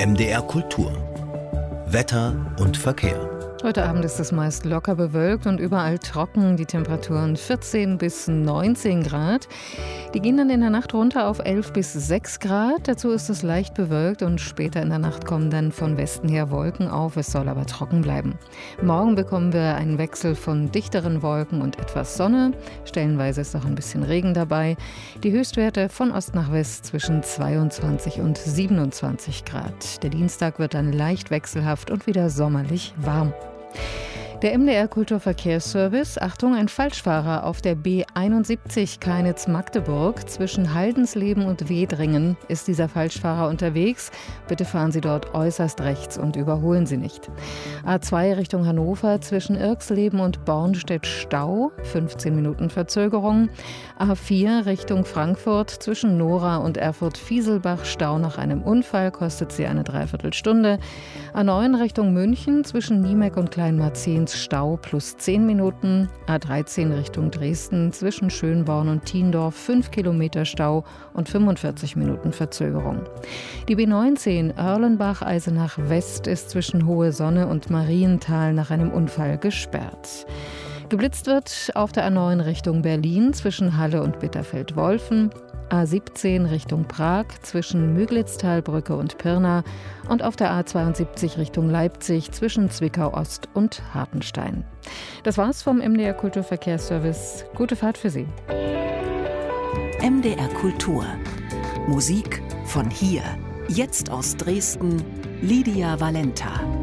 MDR Kultur. Wetter und Verkehr. Heute Abend ist es meist locker bewölkt und überall trocken. Die Temperaturen 14 bis 19 Grad. Die gehen dann in der Nacht runter auf 11 bis 6 Grad. Dazu ist es leicht bewölkt und später in der Nacht kommen dann von Westen her Wolken auf. Es soll aber trocken bleiben. Morgen bekommen wir einen Wechsel von dichteren Wolken und etwas Sonne. Stellenweise ist auch ein bisschen Regen dabei. Die Höchstwerte von Ost nach West zwischen 22 und 27 Grad. Der Dienstag wird dann leicht wechselhaft und wieder sommerlich warm. Der MDR Kulturverkehrsservice, Achtung, ein Falschfahrer auf der B71 Kainitz-Magdeburg. Zwischen Haldensleben und Wedringen ist dieser Falschfahrer unterwegs. Bitte fahren Sie dort äußerst rechts und überholen Sie nicht. A2 Richtung Hannover, zwischen Irxleben und Bornstedt Stau, 15 Minuten Verzögerung. A4 Richtung Frankfurt, zwischen Nora und Erfurt-Fieselbach Stau nach einem Unfall, kostet Sie eine Dreiviertelstunde. A9 Richtung München, zwischen Niemeck und Kleinmarzens Stau plus 10 Minuten. A13 Richtung Dresden, zwischen Schönborn und Thiendorf 5 Kilometer Stau und 45 Minuten Verzögerung. Die B19 Erlenbach-Eisenach West ist zwischen Hohe Sonne und Marienthal nach einem Unfall gesperrt. Geblitzt wird auf der A9 Richtung Berlin zwischen Halle und Bitterfeld-Wolfen. A17 Richtung Prag zwischen Müglitztalbrücke und Pirna und auf der A72 Richtung Leipzig zwischen Zwickau-Ost und Hartenstein. Das war's vom MDR Kulturverkehrsservice. Gute Fahrt für Sie. MDR Kultur. Musik von hier. Jetzt aus Dresden, Lydia Valenta.